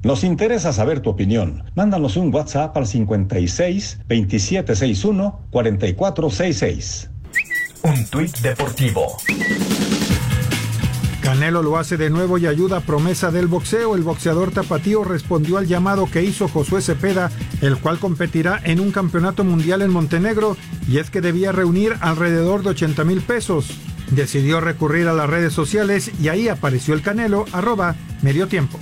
Nos interesa saber tu opinión. Mándanos un WhatsApp al 56 2761 4466. Un tuit deportivo. Canelo lo hace de nuevo y ayuda a promesa del boxeo. El boxeador tapatío respondió al llamado que hizo Josué Cepeda, el cual competirá en un campeonato mundial en Montenegro, y es que debía reunir alrededor de 80,000 pesos. Decidió recurrir a las redes sociales y ahí apareció el Canelo, @mediotiempo.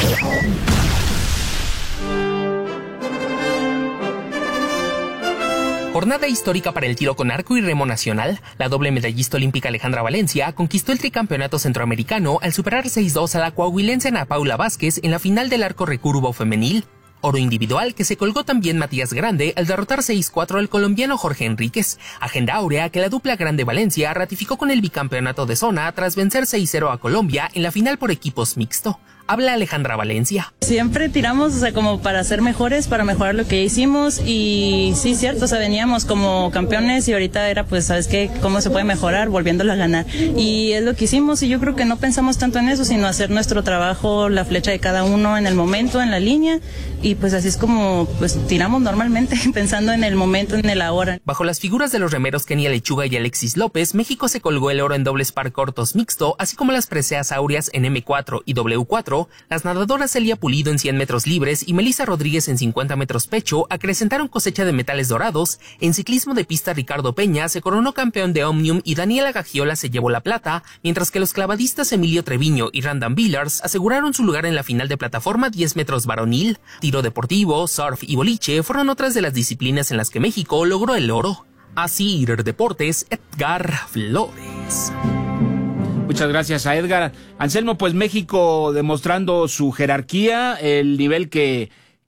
Jornada histórica para el tiro con arco y remo nacional. La doble medallista olímpica Alejandra Valencia conquistó el tricampeonato centroamericano al superar 6-2 a la coahuilense Ana Paula Vázquez en la final del arco recurvo femenil. Oro individual que se colgó también Matías Grande al derrotar 6-4 al colombiano Jorge Enríquez. Agenda áurea que la dupla Grande Valencia ratificó con el bicampeonato de zona tras vencer 6-0 a Colombia en la final por equipos mixto. Habla Alejandra Valencia. Siempre tiramos, como para ser mejores, para mejorar lo que hicimos, y sí, cierto, veníamos como campeones y ahorita era, pues, ¿sabes qué? ¿Cómo se puede mejorar? Volviéndolo a ganar. Y es lo que hicimos, y yo creo que no pensamos tanto en eso, sino hacer nuestro trabajo, la flecha de cada uno en el momento, en la línea, y pues así es como, pues, tiramos normalmente, pensando en el momento, en el ahora. Bajo las figuras de los remeros Kenia Lechuga y Alexis López, México se colgó el oro en dobles par cortos mixto, así como las preseas áureas en M4 y W4. Las nadadoras Celia Pulido en 100 metros libres y Melissa Rodríguez en 50 metros pecho acrecentaron cosecha de metales dorados. En ciclismo de pista, Ricardo Peña se coronó campeón de Omnium y Daniela Gagiola se llevó la plata, mientras que los clavadistas Emilio Treviño y Randall Villars aseguraron su lugar en la final de plataforma 10 metros varonil. Tiro deportivo, surf y boliche fueron otras de las disciplinas en las que México logró el oro. Así Deportes, Edgar Flores. Muchas gracias a Edgar. Anselmo, pues México demostrando su jerarquía, el nivel que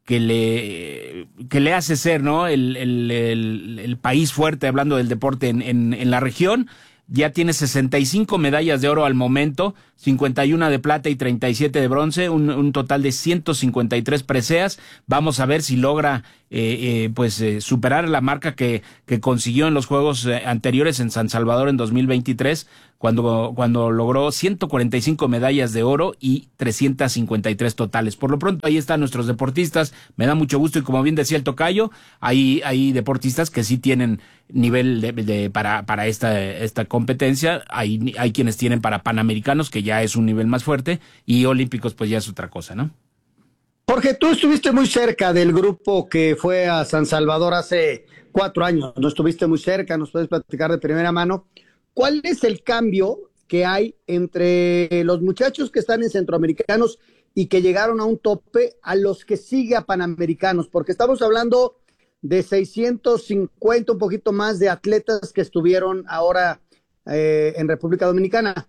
le hace ser, ¿no? El país fuerte, hablando del deporte en la región. Ya tiene 65 medallas de oro al momento, 51 de plata y 37 de bronce, un total de 153 preseas. Vamos a ver si logra superar la marca que consiguió en los Juegos anteriores en San Salvador en 2023, cuando logró 145 medallas de oro y 353 totales. Por lo pronto, ahí están nuestros deportistas. Me da mucho gusto, y como bien decía el tocayo, hay deportistas que sí tienen nivel para esta competencia. Hay quienes tienen para panamericanos, que ya es un nivel más fuerte, y olímpicos pues ya es otra cosa, ¿no? Jorge, tú estuviste muy cerca del grupo que fue a San Salvador hace 4 años, no estuviste muy cerca, nos puedes platicar de primera mano. ¿Cuál es el cambio que hay entre los muchachos que están en centroamericanos y que llegaron a un tope a los que sigue a panamericanos? Porque estamos hablando de 650, un poquito más, de atletas que estuvieron ahora en República Dominicana.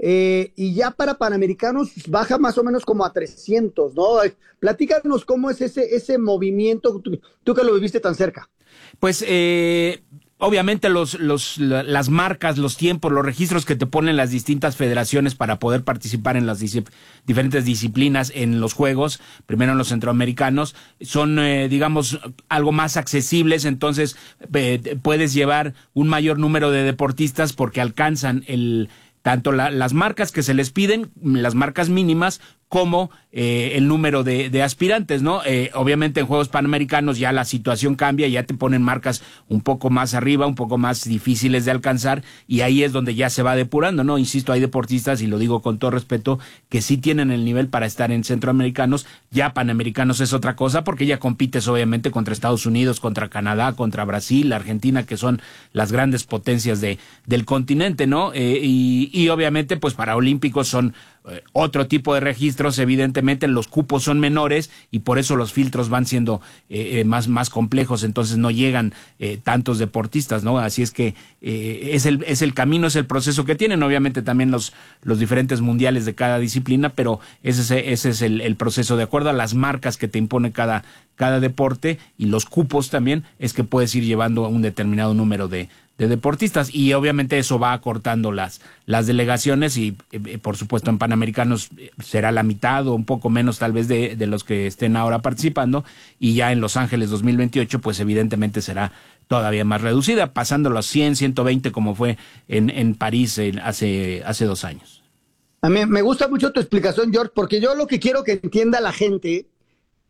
Y ya para panamericanos baja más o menos como a 300, ¿no? Platícanos cómo es ese movimiento, tú que lo viviste tan cerca. Pues obviamente las marcas, los tiempos, los registros que te ponen las distintas federaciones para poder participar en las diferentes disciplinas en los Juegos, primero en los centroamericanos, son, digamos, algo más accesibles. Entonces puedes llevar un mayor número de deportistas porque alcanzan tanto las marcas que se les piden, las marcas mínimas, como el número de aspirantes, ¿no? Obviamente en Juegos Panamericanos ya la situación cambia, ya te ponen marcas un poco más arriba, un poco más difíciles de alcanzar, y ahí es donde ya se va depurando, ¿no? Insisto, hay deportistas, y lo digo con todo respeto, que sí tienen el nivel para estar en centroamericanos. Ya panamericanos es otra cosa, porque ya compites obviamente contra Estados Unidos, contra Canadá, contra Brasil, Argentina, que son las grandes potencias del continente, ¿no? Y obviamente pues para olímpicos son otro tipo de registros. Evidentemente los cupos son menores y por eso los filtros van siendo más complejos, entonces no llegan tantos deportistas, ¿no? Así es que es el camino, es el proceso que tienen, obviamente también los diferentes mundiales de cada disciplina, pero ese es el proceso. De acuerdo a las marcas que te impone cada deporte y los cupos también, es que puedes ir llevando a un determinado número de deportistas, y obviamente eso va acortando las delegaciones, y por supuesto en Panamericanos será la mitad o un poco menos tal vez de los que estén ahora participando, y ya en Los Ángeles 2028 pues evidentemente será todavía más reducida, pasando los 100, 120 como fue en París hace 2 años. A mí me gusta mucho tu explicación, George, porque yo lo que quiero que entienda la gente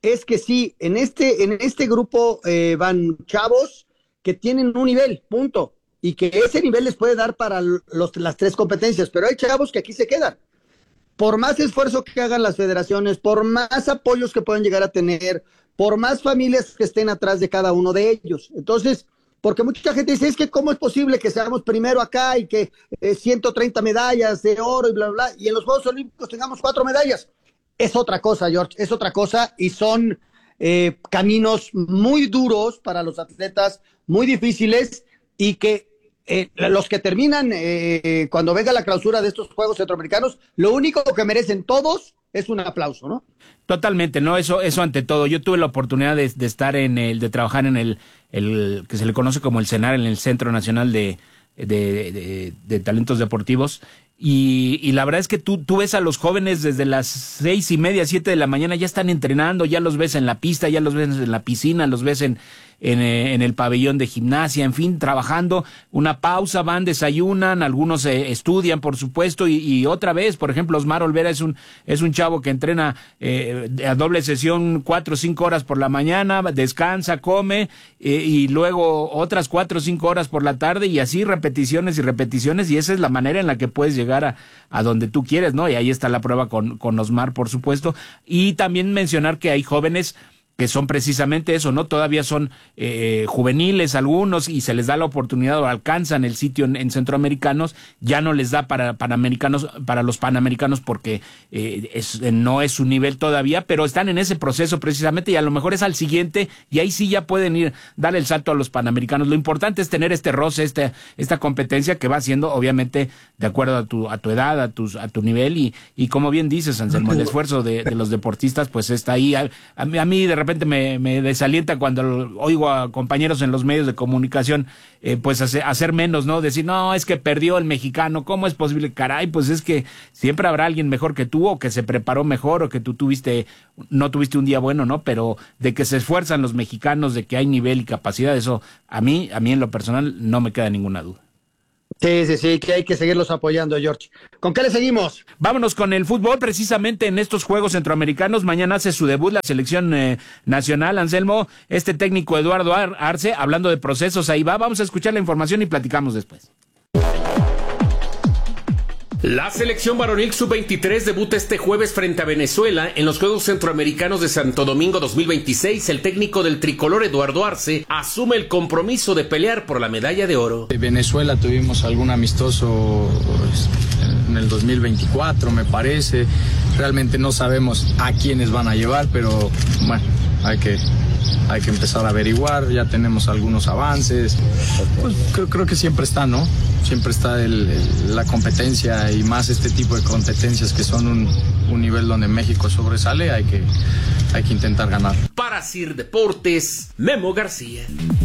es que sí, en este grupo van chavos que tienen un nivel, punto, y que ese nivel les puede dar para las 3 competencias, pero hay chavos que aquí se quedan. Por más esfuerzo que hagan las federaciones, por más apoyos que puedan llegar a tener, por más familias que estén atrás de cada uno de ellos. Entonces, porque mucha gente dice, es que cómo es posible que seamos primero acá y que 130 medallas de oro y bla, bla, y en los Juegos Olímpicos tengamos 4 medallas. Es otra cosa, George, es otra cosa, y son caminos muy duros para los atletas, muy difíciles, y que los que terminan cuando venga la clausura de estos Juegos Centroamericanos, lo único que merecen todos es un aplauso, ¿no? Totalmente, ¿no? Eso ante todo. Yo tuve la oportunidad de estar de trabajar en el que se le conoce como el CENAR, en el Centro Nacional de Talentos Deportivos. Y la verdad es que tú ves a los jóvenes desde las 6:30, 7 de la mañana, ya están entrenando, ya los ves en la pista, ya los ves en la piscina, los ves en el pabellón de gimnasia, en fin, trabajando, una pausa, van, desayunan, algunos estudian, por supuesto, y otra vez, por ejemplo, Osmar Olvera es un chavo que entrena a doble sesión 4 o 5 horas por la mañana, descansa, come, y luego otras 4 o 5 horas por la tarde, y así repeticiones y repeticiones, y esa es la manera en la que puedes llegar a donde tú quieres, ¿no? Y ahí está la prueba con Osmar, por supuesto, y también mencionar que hay jóvenes que son precisamente eso, ¿no? Todavía son juveniles algunos y se les da la oportunidad o alcanzan el sitio en centroamericanos, ya no les da para los panamericanos porque no es su nivel todavía, pero están en ese proceso precisamente y a lo mejor es al siguiente y ahí sí ya pueden dar el salto a los panamericanos. Lo importante es tener este roce, esta competencia que va siendo obviamente de acuerdo a tu edad, a tu nivel y como bien dices, Anselmo, el esfuerzo de los deportistas pues está ahí. A mí de repente me desalienta cuando oigo a compañeros en los medios de comunicación pues hacer menos, ¿no? Decir, no, es que perdió el mexicano, ¿cómo es posible? Caray, pues es que siempre habrá alguien mejor que tú o que se preparó mejor o que tú no tuviste un día bueno, ¿no? Pero de que se esfuerzan los mexicanos, de que hay nivel y capacidad, eso a mí en lo personal no me queda ninguna duda. Sí, que hay que seguirlos apoyando, George. ¿Con qué le seguimos? Vámonos con el fútbol, precisamente en estos Juegos Centroamericanos. Mañana hace su debut la selección nacional, Anselmo. Este técnico Eduardo Arce, hablando de procesos, ahí va. Vamos a escuchar la información y platicamos después. La selección varonil sub-23 debuta este jueves frente a Venezuela en los Juegos Centroamericanos de Santo Domingo 2026. El técnico del tricolor, Eduardo Arce, asume el compromiso de pelear por la medalla de oro. En Venezuela tuvimos algún amistoso en el 2024, me parece. Realmente no sabemos a quiénes van a llevar, pero bueno, hay que empezar a averiguar. Ya tenemos algunos avances. Pues creo que siempre está, ¿no? Siempre está la competencia y más este tipo de competencias que son un nivel donde México sobresale, hay que intentar ganar. Para CIR Deportes, Memo García.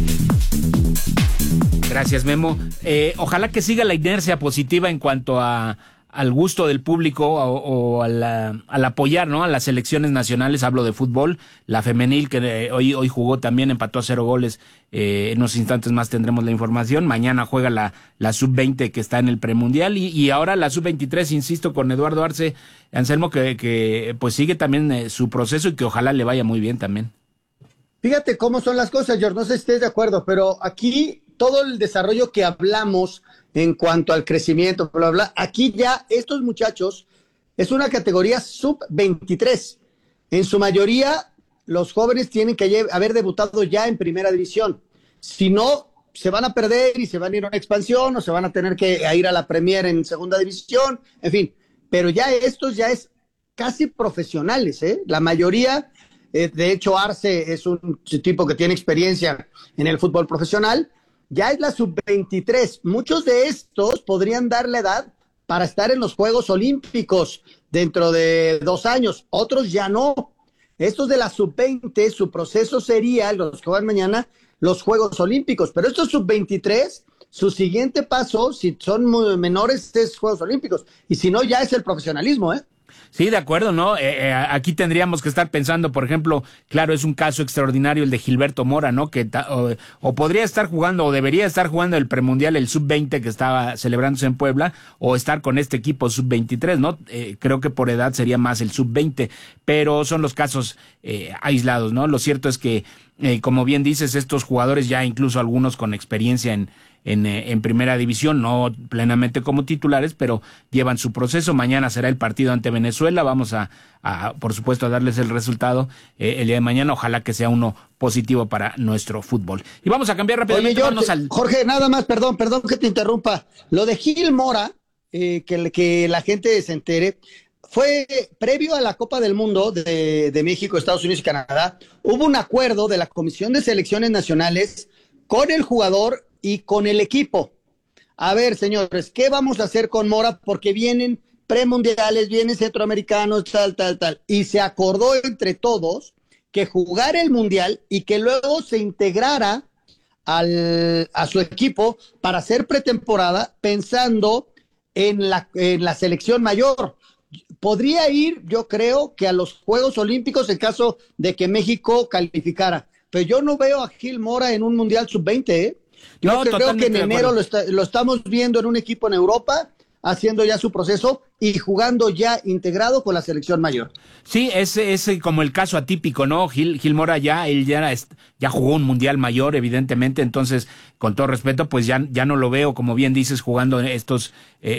Gracias, Memo. Ojalá que siga la inercia positiva en cuanto al gusto del público o al apoyar, ¿no? A las selecciones nacionales, hablo de fútbol, la femenil que hoy jugó también, empató a 0 goles, en unos instantes más tendremos la información, mañana juega la sub-20 que está en el premundial y ahora la sub-23, insisto, con Eduardo Arce, Anselmo, que pues sigue también su proceso y que ojalá le vaya muy bien también. Fíjate cómo son las cosas, George, no sé si estés de acuerdo, pero aquí todo el desarrollo que hablamos en cuanto al crecimiento, bla, bla, aquí ya estos muchachos es una categoría sub-23. En su mayoría, los jóvenes tienen que haber debutado ya en primera división. Si no, se van a perder y se van a ir a una expansión o se van a tener que ir a la Premier en segunda división, en fin. Pero ya estos ya es casi profesionales, ¿eh? La mayoría, de hecho, Arce es un tipo que tiene experiencia en el fútbol profesional. Ya es la sub-23. Muchos de estos podrían dar la edad para estar en los Juegos Olímpicos dentro de 2 años. Otros ya no. Estos de la sub-20, su proceso sería, los que van mañana, los Juegos Olímpicos. Pero estos sub-23, su siguiente paso, si son muy menores, es Juegos Olímpicos. Y si no, ya es el profesionalismo, ¿eh? Sí, de acuerdo, ¿no? Aquí tendríamos que estar pensando, por ejemplo, claro, es un caso extraordinario el de Gilberto Mora, ¿no? Que o podría estar jugando, o debería estar jugando el premundial, el sub-20 que estaba celebrándose en Puebla, o estar con este equipo sub-23, ¿no? Creo que por edad sería más el sub-20, pero son los casos aislados, ¿no? Lo cierto es que, como bien dices, estos jugadores ya incluso algunos con experiencia en primera división, no plenamente como titulares, pero llevan su proceso. Mañana será el partido ante Venezuela, vamos a por supuesto a darles el resultado el día de mañana, ojalá que sea uno positivo para nuestro fútbol. Y vamos a cambiar rápidamente. Oye, Jorge, nada más, perdón que te interrumpa, lo de Gil Mora, que la gente se entere, fue previo a la Copa del Mundo de México, Estados Unidos y Canadá. Hubo un acuerdo de la Comisión de Selecciones Nacionales con el jugador y con el equipo. A ver, señores, ¿qué vamos a hacer con Mora? Porque vienen premundiales, vienen centroamericanos, tal. Y se acordó entre todos que jugara el mundial y que luego se integrara a su equipo para hacer pretemporada pensando en la selección mayor. Podría ir, yo creo, que a los Juegos Olímpicos en caso de que México calificara. Pero yo no veo a Gil Mora en un mundial sub-20, ¿eh? Yo creo que en enero lo estamos viendo en un equipo en Europa, haciendo ya su proceso y jugando ya integrado con la selección mayor. Sí, es como el caso atípico, ¿no? Gil Mora ya jugó un mundial mayor, evidentemente, entonces, con todo respeto, pues ya no lo veo, como bien dices, jugando en estos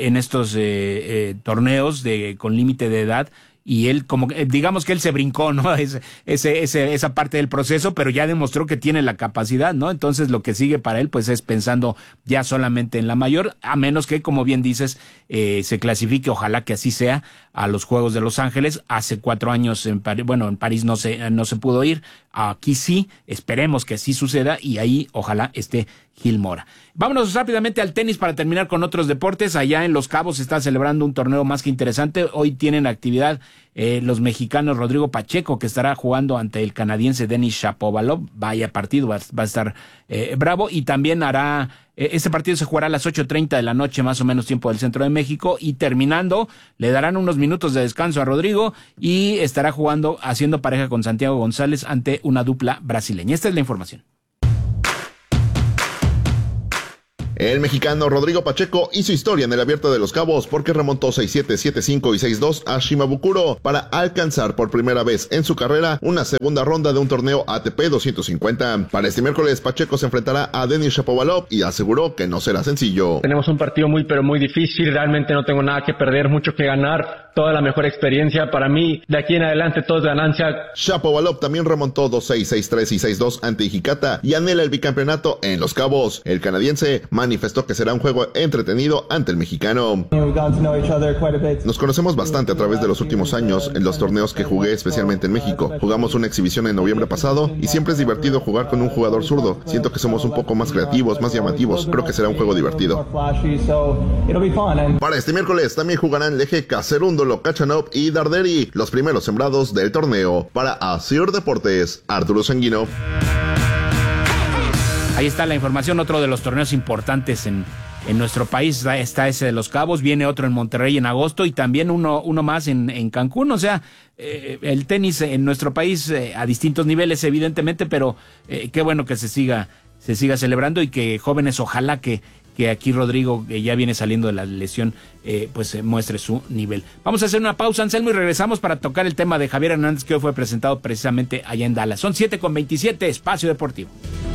torneos con límite de edad. Y él, digamos que él se brincó, ¿no? Esa parte del proceso, pero ya demostró que tiene la capacidad, ¿no? Entonces lo que sigue para él, pues es pensando ya solamente en la mayor, a menos que, como bien dices, se clasifique, ojalá que así sea, a los Juegos de Los Ángeles. Hace 4 años en París no se pudo ir, aquí sí, esperemos que así suceda y ahí ojalá esté Gil Mora. Vámonos rápidamente al tenis para terminar con otros deportes. Allá en Los Cabos se está celebrando un torneo más que interesante. Hoy tienen actividad los mexicanos Rodrigo Pacheco, que estará jugando ante el canadiense Denis Shapovalov. Vaya partido, va a estar bravo. Y también este partido se jugará a las 8:30 de la noche, más o menos tiempo del centro de México. Y terminando, le darán unos minutos de descanso a Rodrigo y estará haciendo pareja con Santiago González ante una dupla brasileña. Esta es la información. El mexicano Rodrigo Pacheco hizo historia en el Abierto de Los Cabos porque remontó 6-7, 7-5 y 6-2 a Shimabukuro para alcanzar por primera vez en su carrera una segunda ronda de un torneo ATP 250. Para este miércoles, Pacheco se enfrentará a Denis Shapovalov y aseguró que no será sencillo. Tenemos un partido muy difícil, realmente no tengo nada que perder, mucho que ganar, toda la mejor experiencia para mí, de aquí en adelante todo es ganancia. Shapovalov también remontó 2-6, 6-3 y 6-2 ante Hijikata y anhela el bicampeonato en Los Cabos. El canadiense manifestó que será un juego entretenido ante el mexicano. Nos conocemos bastante a través de los últimos años en los torneos que jugué, especialmente en México. Jugamos una exhibición en noviembre pasado y siempre es divertido jugar con un jugador zurdo. Siento que somos un poco más creativos, más llamativos. Creo que será un juego divertido. Para este miércoles también jugarán Lejeka, Cerúndolo, Kachanov y Darderi, los primeros sembrados del torneo. Para Asir Deportes, Arturo Sanguino. Ahí está la información, otro de los torneos importantes en nuestro país está ese de Los Cabos, viene otro en Monterrey en agosto y también uno más en Cancún. O sea, el tenis en nuestro país a distintos niveles, evidentemente, pero qué bueno que se siga celebrando y que jóvenes, ojalá que aquí Rodrigo, que ya viene saliendo de la lesión, pues muestre su nivel. Vamos a hacer una pausa, Anselmo, y regresamos para tocar el tema de Javier Hernández, que hoy fue presentado precisamente allá en Dallas. Son 7:27, Espacio Deportivo.